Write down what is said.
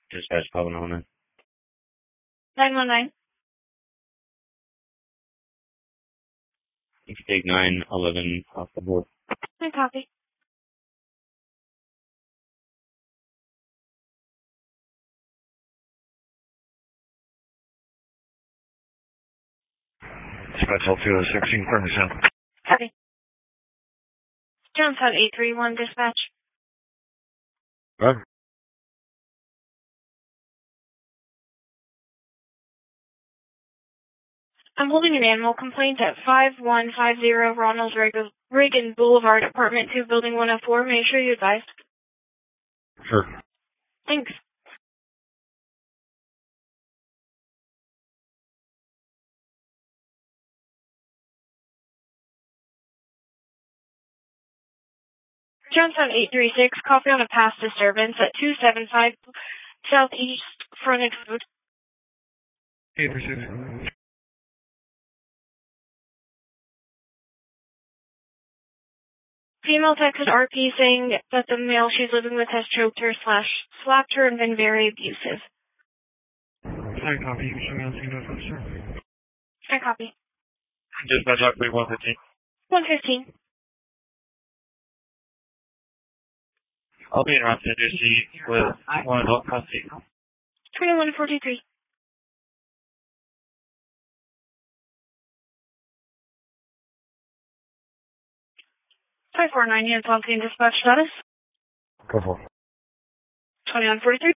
Dispatch calling on it. 919. Take 911 off the board. I copy. Dispatch Alfield 16, Curtis Hill. Copy. Johnstown 831 dispatch. Right. I'm holding an animal complaint at 5150 Ronald Reagan Boulevard, Apartment 2, Building 104. Make sure you advise. Sure. Thanks. Johnstown 836, coffee on a past disturbance at 275 Southeast Frontage Road. 836. Female texted RP saying that the male she's living with has choked her / slapped her and been very abusive. I copy. You can show me on scene notes, sir. I copy. Dispatch Alfield 115. 115. I'll be around Tennessee with one adult custody. 2143. Units on scene dispatch status. Go for it. 2143.